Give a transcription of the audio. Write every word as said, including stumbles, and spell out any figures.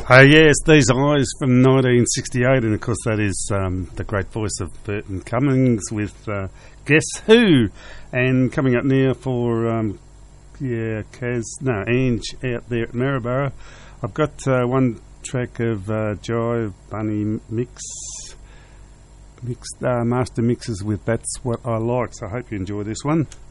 Uh, yes, These Eyes from nineteen sixty-eight, and of course that is um, the great voice of Burton Cummings with uh, Guess Who. And coming up now for, um, yeah, Kaz, no, Ange out there at Maryborough. I've got uh, one track of uh, Jive Bunny Mix, mixed uh, master mixes with That's What I Like, so I hope you enjoy this one.